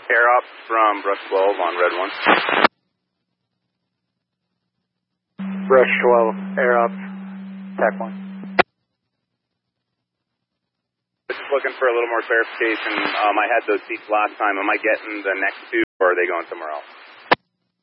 Air up from Brush 12 on Red 1. Brush 12, air up, TAC 1. Just looking for a little more clarification. I had those seats last time. Am I getting the next two, or are they going somewhere else?